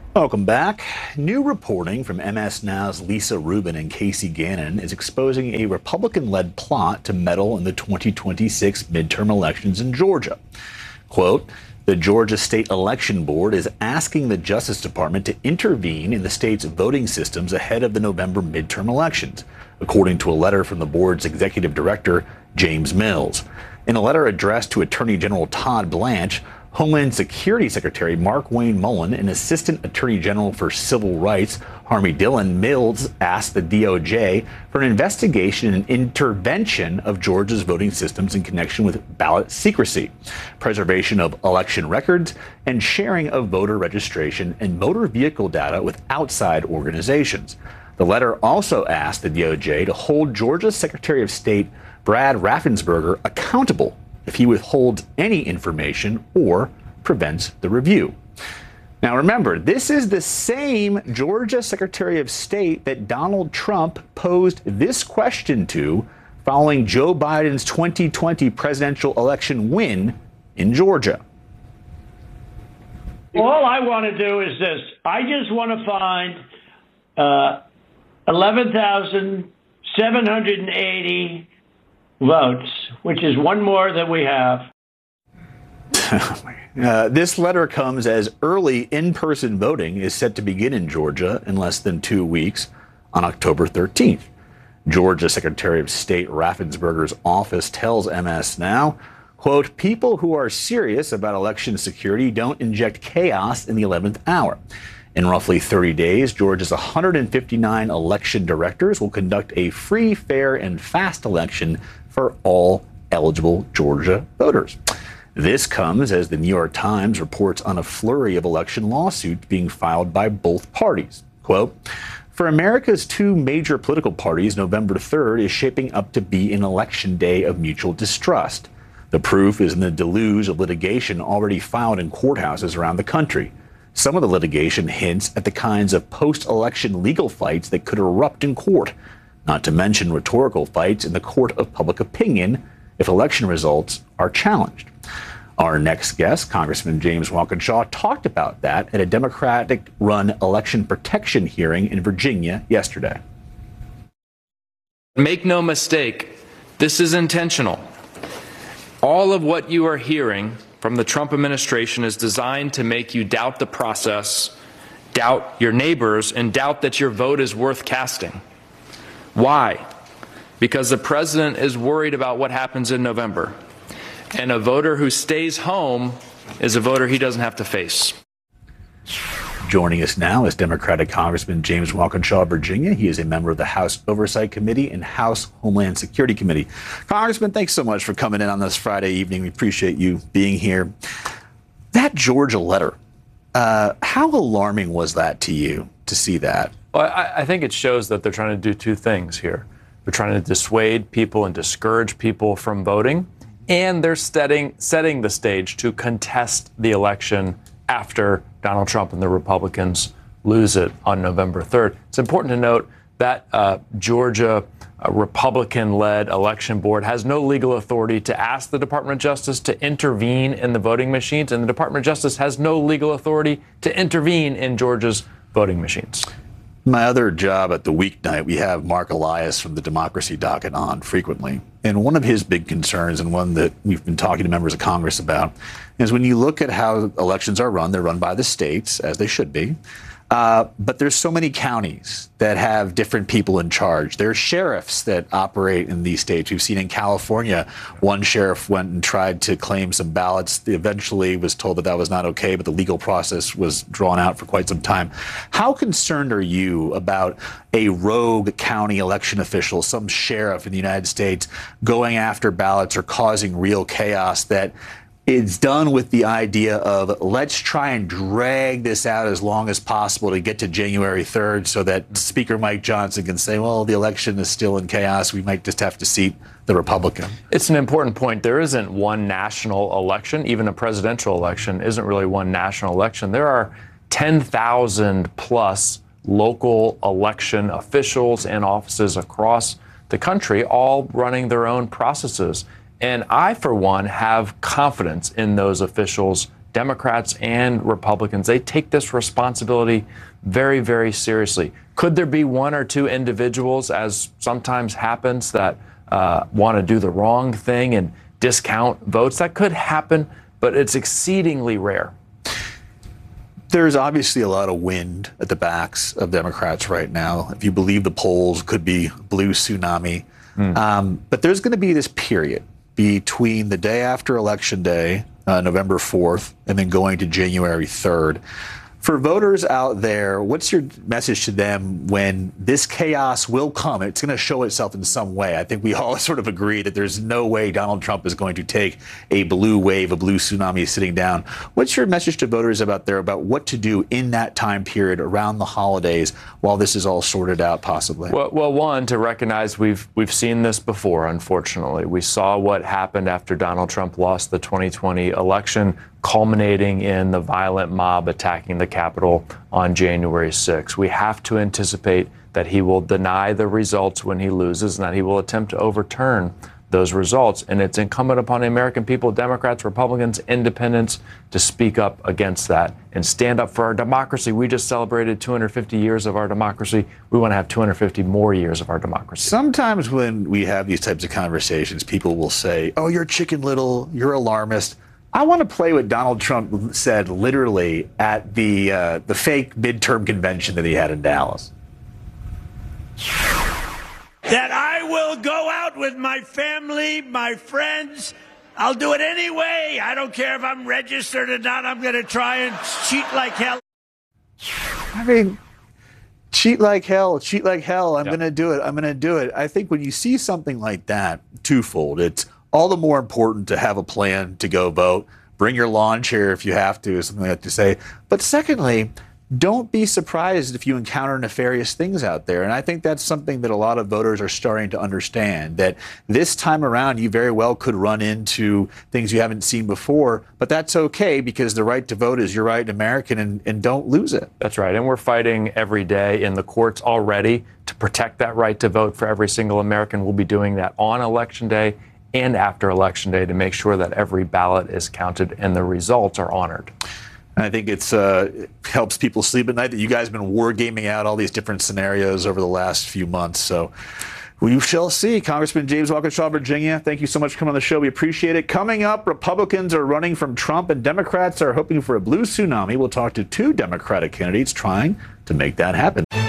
Welcome back. New reporting from MS Now's Lisa Rubin and Casey Gannon is exposing a Republican-led plot to meddle in the 2026 midterm elections in Georgia. Quote, the Georgia State Election Board is asking the Justice Department to intervene in the state's voting systems ahead of the November midterm elections, according to a letter from the board's executive director, James Mills. In a letter addressed to Attorney General Todd Blanche, Homeland Security Secretary Mark Wayne Mullen and Assistant Attorney General for Civil Rights Harmy Dillon, Mills asked the DOJ for an investigation and intervention of Georgia's voting systems in connection with ballot secrecy, preservation of election records, and sharing of voter registration and motor vehicle data with outside organizations. The letter also asked the DOJ to hold Georgia's Secretary of State Brad Raffensperger accountable if he withholds any information or prevents the review. Now remember, this is the same Georgia Secretary of State that Donald Trump posed this question to following Joe Biden's 2020 presidential election win in Georgia. All I want to do is this. I just want to find 11,780 votes, which is one more than we have. This letter comes as early in-person voting is set to begin in Georgia in less than 2 weeks on October 13th. Georgia Secretary of State Raffensperger's office tells MS Now, quote, people who are serious about election security don't inject chaos in the 11th hour. In roughly 30 days, Georgia's 159 election directors will conduct a free, fair, and fast election for all eligible Georgia voters. This comes as the New York Times reports on a flurry of election lawsuits being filed by both parties. Quote, for America's two major political parties, November 3rd is shaping up to be an election day of mutual distrust. The proof is in the deluge of litigation already filed in courthouses around the country. Some of the litigation hints at the kinds of post-election legal fights that could erupt in court, not to mention rhetorical fights in the court of public opinion if election results are challenged. Our next guest, Congressman James Walkinshaw, talked about that at a Democratic-run election protection hearing in Virginia yesterday. Make no mistake, this is intentional. All of what you are hearing from the Trump administration is designed to make you doubt the process, doubt your neighbors, and doubt that your vote is worth casting. Why? Because the president is worried about what happens in November. And a voter who stays home is a voter he doesn't have to face. Joining us now is Democratic Congressman James Walkinshaw of Virginia. He is a member of the House Oversight Committee and House Homeland Security Committee. Congressman, thanks so much for coming in on this Friday evening. We appreciate you being here. That Georgia letter, how alarming was that to you to see that? Well, I think it shows that they're trying to do two things here. They're trying to dissuade people and discourage people from voting, and they're setting the stage to contest the election after Donald Trump and the Republicans lose it on November 3rd. It's important to note that Georgia Republican-led election board has no legal authority to ask the Department of Justice to intervene in the voting machines, and the Department of Justice has no legal authority to intervene in Georgia's voting machines. My other job at the weeknight, we have Mark Elias from the Democracy Docket on frequently. And one of his big concerns, and one that we've been talking to members of Congress about, is when you look at how elections are run, they're run by the states, as they should be. But there's so many counties that have different people in charge. There are sheriffs that operate in these states. We've seen in California, one sheriff went and tried to claim some ballots. Eventually was told that that was not okay, but the legal process was drawn out for quite some time. How concerned are you about a rogue county election official, some sheriff in the United States, going after ballots or causing real chaos that it's done with the idea of let's try and drag this out as long as possible to get to January 3rd so that Speaker Mike Johnson can say, well, the election is still in chaos. We might just have to seat the Republican. It's an important point. There isn't one national election. Even a presidential election isn't really one national election. There are 10,000 plus local election officials and offices across the country, all running their own processes. And I, for one, have confidence in those officials Democrats and Republicans, they take this responsibility very, very seriously. Could there be one or two individuals, as sometimes happens, that want to do the wrong thing and discount votes? That could happen, but it's exceedingly rare. There's obviously a lot of wind at the backs of Democrats right now. If you believe the polls, could be blue tsunami. But there's going to be this period between the day after Election Day, November 4th, and then going to January 3rd. For voters out there, what's your message to them when this chaos will come? It's going to show itself in some way. I think we all sort of agree that there's no way Donald Trump is going to take a blue wave, a blue tsunami sitting down. What's your message to voters out there about what to do in that time period around the holidays while this is all sorted out, possibly? Well, one, to recognize we've seen this before, unfortunately. We saw what happened after Donald Trump lost the 2020 election, culminating in the violent mob attacking the Capitol on January 6th. We have to anticipate that he will deny the results when he loses and that he will attempt to overturn those results. And it's incumbent upon the American people, Democrats, Republicans, independents, to speak up against that and stand up for our democracy. We just celebrated 250 years of our democracy. We want to have 250 more years of our democracy. Sometimes when we have these types of conversations, people will say, oh, you're Chicken Little, you're alarmist. I want to play what Donald Trump said literally at the fake midterm convention that he had in Dallas. That I will go out with my family, my friends. I'll do it anyway. I don't care if I'm registered or not. I'm going to try and cheat like hell. I mean, cheat like hell, cheat like hell. I'm going to do it. I'm going to do it. I think when you see something like that, twofold, it's all the more important to have a plan to go vote. Bring your lawn chair if you have to, something like that to say. But secondly, don't be surprised if you encounter nefarious things out there. And I think that's something that a lot of voters are starting to understand, that this time around you very well could run into things you haven't seen before, but that's okay because the right to vote is your right in America, and don't lose it. That's right. And we're fighting every day in the courts already to protect that right to vote for every single American. We'll be doing that on Election Day and after Election Day to make sure that every ballot is counted and the results are honored. And I think it helps people sleep at night that you guys have been wargaming out all these different scenarios over the last few months. So we shall see. Congressman James Waukesha, Virginia, thank you so much for coming on the show. We appreciate it. Coming up, Republicans are running from Trump and Democrats are hoping for a blue tsunami. We'll talk to two Democratic candidates trying to make that happen.